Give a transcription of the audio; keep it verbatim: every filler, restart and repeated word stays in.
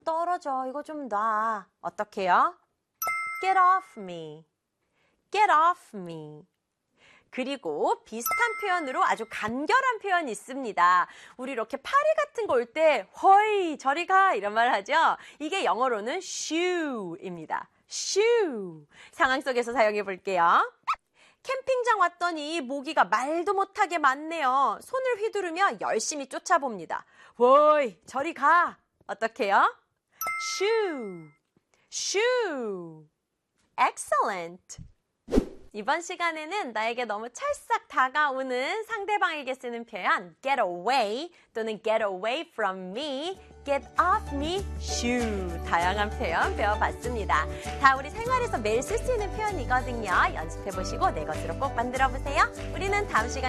떨어져. 이거 좀 놔. 어떻게 해요? Get off me. Get off me. 그리고 비슷한 표현으로 아주 간결한 표현이 있습니다. 우리 이렇게 파리 같은 거 올 때 허이 저리 가 이런 말 하죠. 이게 영어로는 shoo입니다. shoo. 상황 속에서 사용해 볼게요. 캠핑장 왔더니 모기가 말도 못하게 많네요. 손을 휘두르며 열심히 쫓아봅니다. 워이 저리 가. 어떻게 해요? shoo. shoo. Excellent. 이번 시간에는 나에게 너무 찰싹 다가오는 상대방에게 쓰는 표현 get away 또는 get away from me, get off me, shoo 다양한 표현 배워봤습니다. 다 우리 생활에서 매일 쓸 수 있는 표현이거든요. 연습해보시고 내 것으로 꼭 만들어보세요. 우리는 다음 시간에